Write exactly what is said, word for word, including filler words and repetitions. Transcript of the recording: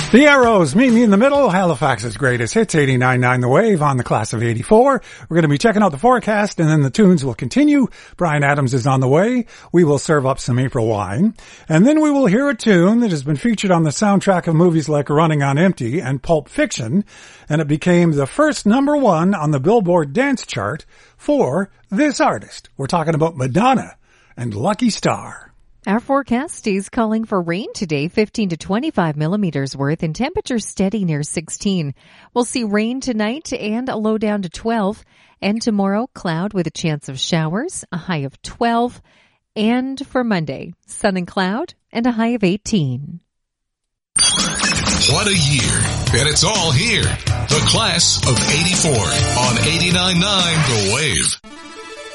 The Arrows, Meet Me in the Middle, Halifax's greatest hits, eighty-nine point nine The Wave on the class of eighty-four. We're going to be checking out the forecast and then the tunes will continue. Brian Adams is on the way. We will serve up some April wine. And then we will hear a tune that has been featured on the soundtrack of movies like Running on Empty and Pulp Fiction. And it became the first number one on the Billboard dance chart for this artist. We're talking about Madonna and Lucky Star. Our forecast is calling for rain today, fifteen to twenty-five millimeters worth, and temperature steady near sixteen. We'll see rain tonight and a low down to twelve. And tomorrow, cloud with a chance of showers, a high of twelve. And for Monday, sun and cloud and a high of eighteen. What a year. And it's all here. The class of eighty-four on eighty-nine point nine The Wave.